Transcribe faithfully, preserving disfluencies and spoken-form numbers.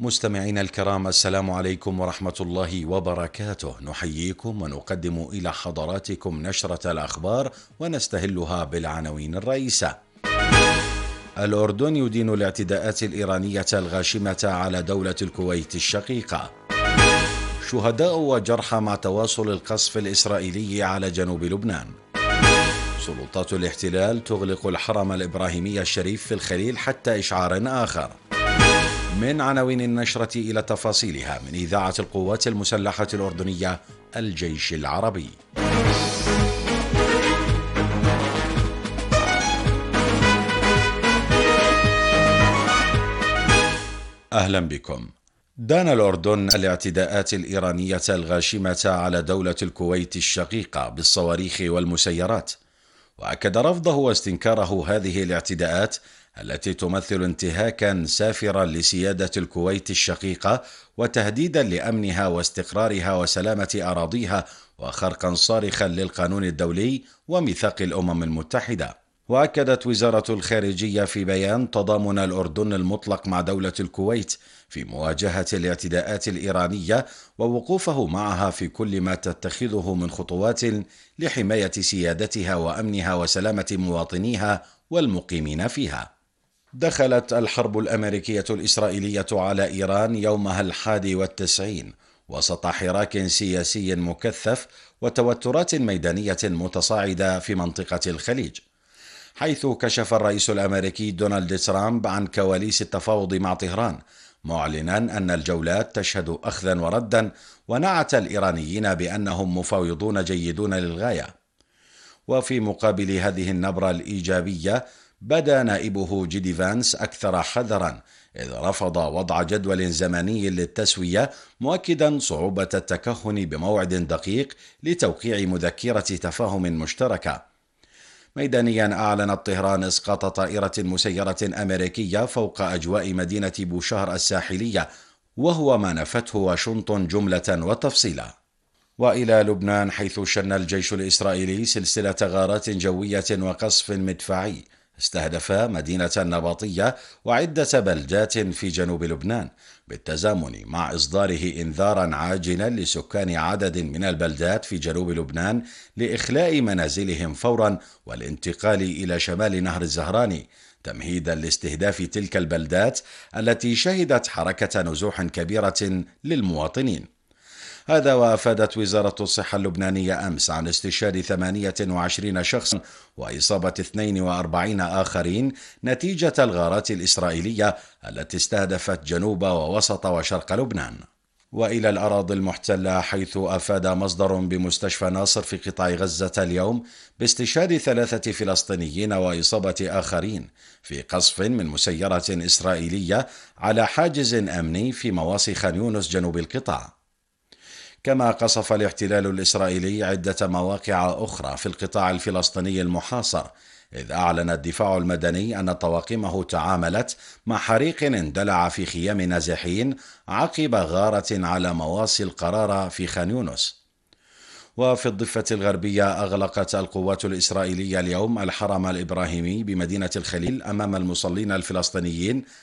مستمعينا الكرام، السلام عليكم ورحمة الله وبركاته. نحييكم ونقدم إلى حضراتكم نشرة الأخبار ونستهلها بالعناوين الرئيسة. الأردن يدين الاعتداءات الإيرانية الغاشمة على دولة الكويت الشقيقة. شهداء وجرحى مع تواصل القصف الإسرائيلي على جنوب لبنان. سلطات الاحتلال تغلق الحرم الإبراهيمي الشريف في الخليل حتى إشعار آخر. من عناوين النشرة إلى تفاصيلها من إذاعة القوات المسلحة الأردنية الجيش العربي. أهلا بكم. دان الأردن الاعتداءات الإيرانية الغاشمة على دولة الكويت الشقيقة بالصواريخ والمسيرات، وأكد رفضه واستنكاره هذه الاعتداءات التي تمثل انتهاكا سافرا لسيادة الكويت الشقيقة وتهديدا لأمنها واستقرارها وسلامة أراضيها وخرقا صارخا للقانون الدولي وميثاق الأمم المتحدة. وأكدت وزارة الخارجية في بيان تضامن الأردن المطلق مع دولة الكويت في مواجهة الاعتداءات الإيرانية ووقوفه معها في كل ما تتخذه من خطوات لحماية سيادتها وأمنها وسلامة مواطنيها والمقيمين فيها. دخلت الحرب الأمريكية الإسرائيلية على إيران يومها الحادي والتسعين وسط حراك سياسي مكثف وتوترات ميدانية متصاعدة في منطقة الخليج، حيث كشف الرئيس الأمريكي دونالد ترامب عن كواليس التفاوض مع طهران، معلنا أن الجولات تشهد أخذا وردا، ونعت الإيرانيين بأنهم مفاوضون جيدون للغاية. وفي مقابل هذه النبرة الإيجابية بدا نائبه جيدي فانس أكثر حذرا، إذ رفض وضع جدول زمني للتسوية، مؤكدا صعوبة التكهن بموعد دقيق لتوقيع مذكرة تفاهم مشتركة. ميدانيا أعلنت طهران إسقاط طائرة مسيرة أمريكية فوق أجواء مدينة بوشهر الساحلية، وهو ما نفته واشنطن جملة وتفصيلا. وإلى لبنان، حيث شن الجيش الإسرائيلي سلسلة غارات جوية وقصف مدفعي استهدف مدينة النباطية وعدة بلدات في جنوب لبنان، بالتزامن مع إصداره إنذارا عاجلا لسكان عدد من البلدات في جنوب لبنان لإخلاء منازلهم فورا والانتقال إلى شمال نهر الزهراني، تمهيدا لاستهداف تلك البلدات التي شهدت حركة نزوح كبيرة للمواطنين. هذا وأفادت وزارة الصحة اللبنانية أمس عن استشهاد ثمانية وعشرين شخصا وإصابة اثنين وأربعين آخرين نتيجة الغارات الإسرائيلية التي استهدفت جنوب ووسط وشرق لبنان. وإلى الأراضي المحتلة، حيث أفاد مصدر بمستشفى ناصر في قطاع غزة اليوم باستشهاد ثلاثة فلسطينيين وإصابة آخرين في قصف من مسيرة إسرائيلية على حاجز أمني في مواصي خان يونس جنوب القطاع. كما قصف الاحتلال الإسرائيلي عدة مواقع أخرى في القطاع الفلسطيني المحاصر، إذ أعلن الدفاع المدني أن طواقمه تعاملت مع حريق اندلع في خيام نازحين عقب غارة على مواصي القرارة في خان يونس. وفي الضفة الغربية، أغلقت القوات الإسرائيلية اليوم الحرم الإبراهيمي بمدينة الخليل أمام المصلين الفلسطينيين